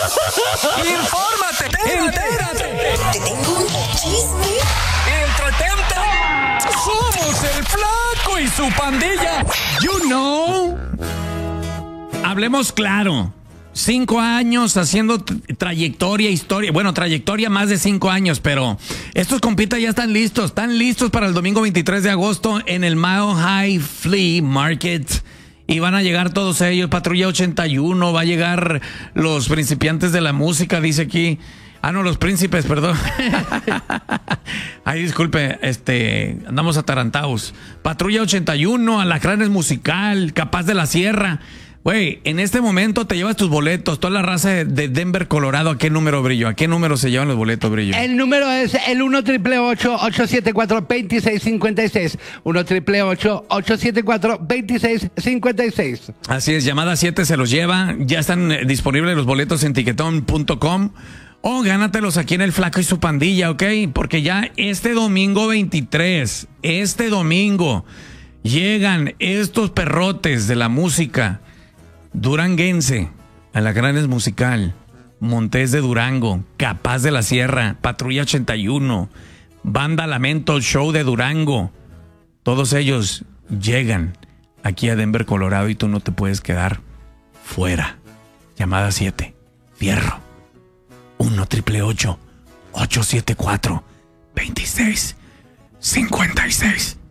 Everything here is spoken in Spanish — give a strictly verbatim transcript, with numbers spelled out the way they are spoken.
Infórmate, entérate. Te tengo un chisme. Entretente. Somos el Flaco y su pandilla. You know. Hablemos claro. Cinco años haciendo trayectoria, historia. Bueno, trayectoria más de cinco años, pero estos compitas ya están listos. Están listos para el domingo veintitrés de agosto en el Mile High Flea Market. Y van a llegar todos ellos. Patrulla ochenta y uno. Va a llegar los principiantes de la música, dice aquí. Ah, no, los príncipes, perdón. Ay, disculpe, este, andamos atarantados. Patrulla ochenta y uno, Alacranes Musical, Capaz de la Sierra. Güey, en este momento te llevas tus boletos, toda la raza de Denver, Colorado. ¿A qué número, Brillo? ¿A qué número se llevan los boletos, Brillo? El número es el uno triple ocho, ocho siete cuatro, dos seis cinco seis. uno triple ocho, ocho siete cuatro, dos seis cinco seis. Así es, llamada siete se los lleva. Ya están eh, disponibles los boletos en tiquetón punto com. O gánatelos aquí en el Flaco y su pandilla, ¿ok? Porque ya este domingo veintitrés, este domingo, llegan estos perrotes de la música duranguense, Alacranes Musical, Montés de Durango, Capaz de la Sierra, Patrulla ochenta y uno, Banda Lamento, Show de Durango. Todos ellos llegan aquí a Denver, Colorado, y tú no te puedes quedar fuera. Llamada siete, fierro. uno triple ocho, ocho siete cuatro, dos seis cinco seis.